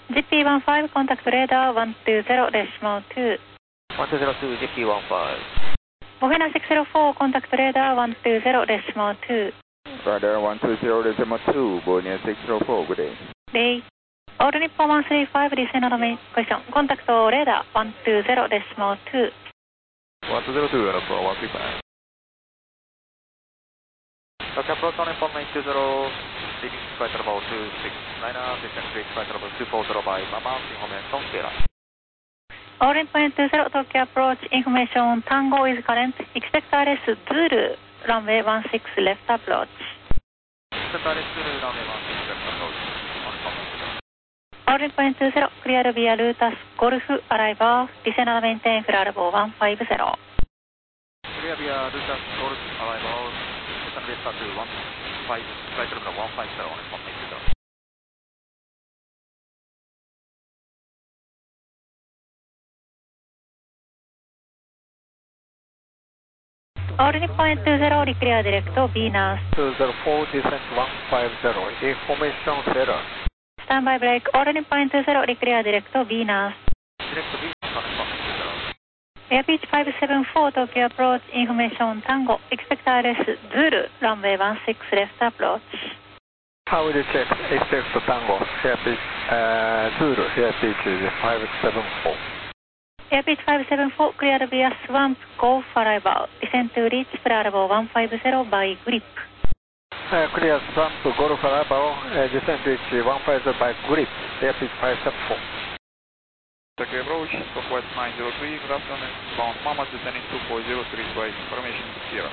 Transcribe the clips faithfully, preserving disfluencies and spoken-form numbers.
ジーピーじゅうご contact radar one two zero decimal two. one two zero two ジーピーじゅうご。 Bogena six zero four contact radar one two zero decimal two. Radar one two zero decimal two, Bogena six zero four, good day. Day. All Nippon one three five, descend on main question. Contact radar one two zero decimal two. one two zero two, Alpha one three five. Okay, approach on Nippon nine two zero, leading flight level two six nine, descent to flight level two four zero by Mama, information Sierra. All Nippon two zero, Tokyo approach, information Tango is current. Expect R S Zulu, runway one six left approach. Expect R S Zulu, runway one six left approach. All Nippon two zero, clear via Lutas Golf arrival, descend and maintain flight level one five zero. Clear via Lutas Golf arrival, descend via to one five, flight level one five zero on Nippon two zero. All Nippon two zero, declare direct Venus. two zero four, descent one five zero, information Sierra. Standby break, All Nippon two zero, declare direct Venus. Direct Venus on Nippon two zero. Airbeach five seven four, Tokyo approach, information Tango. Expect R S Zulu, runway one six left approach. How will you check? Expect Tango, Airbeach uh, Zulu, Airbeach five seven four. Airbeach five seven four, clear via Swamp Golf arrival. Descend to reach flight level one five zero by grip. Uh, clear Swamp Golf arrival, uh, descend to reach one five zero by grip, Airbeach five seven four. Tokyo approach, Southwest nine zero three, good afternoon, bound Mama descending two four zero three by information Sierra.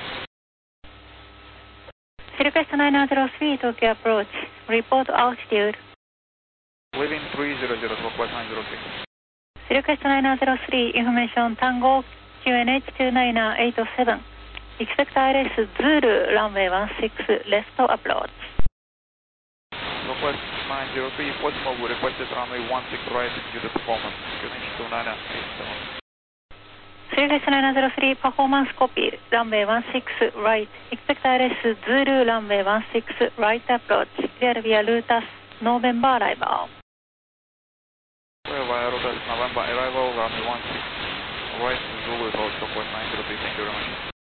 Request nine zero three, Tokyo approach, report altitude. Within three zero zero, Southwest nine zero six. Request nine zero three, information Tango, Q N H two nine eight seven. Expect R S Zulu, runway one six left approach. Southwest nine zero three, Postmobile requested runway one six right due to performance, Q N H two nine eight seven. Request nine zero three, performance copy, runway one six right. Expect R S Zulu, runway one six right approach. Clear via Lutas, November arrival. Well, via Lutas, November arrival, runway one six right, Zulu, Southwest nine zero three, thank you very much.